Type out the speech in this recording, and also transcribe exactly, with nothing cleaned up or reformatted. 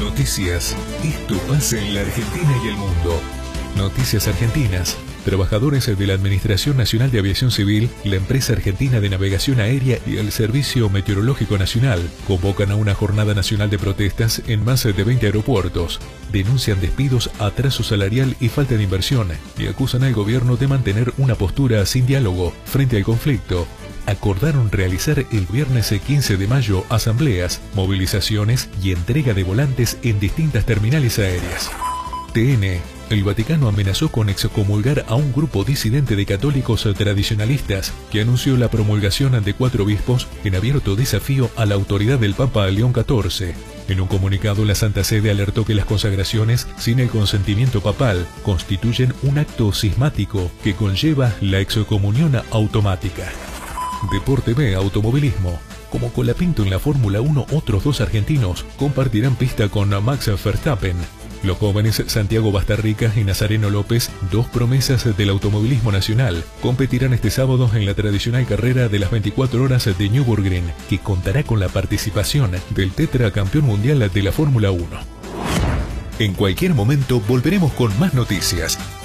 Noticias. Esto pasa en la Argentina y el mundo. Noticias argentinas. Trabajadores de la Administración Nacional de Aviación Civil, la Empresa Argentina de Navegación Aérea y el Servicio Meteorológico Nacional convocan a una jornada nacional de protestas en más de veinte aeropuertos. Denuncian despidos, atraso salarial y falta de inversión y acusan al gobierno de mantener una postura sin diálogo frente al conflicto. Acordaron realizar el viernes quince de mayo asambleas, movilizaciones y entrega de volantes en distintas terminales aéreas. T N. El Vaticano amenazó con excomulgar a un grupo disidente de católicos tradicionalistas que anunció la promulgación de cuatro obispos en abierto desafío a la autoridad del Papa León catorce. En un comunicado, la Santa Sede alertó que las consagraciones sin el consentimiento papal constituyen un acto cismático que conlleva la excomunión automática. Deporte B, automovilismo. Como Colapinto en la Fórmula uno, otros dos argentinos compartirán pista con Max Verstappen. Los jóvenes Santiago Bastarricas y Nazareno López, dos promesas del automovilismo nacional, competirán este sábado en la tradicional carrera de las veinticuatro horas de Nürburgring, que contará con la participación del tetracampeón mundial de la Fórmula uno. En cualquier momento volveremos con más noticias.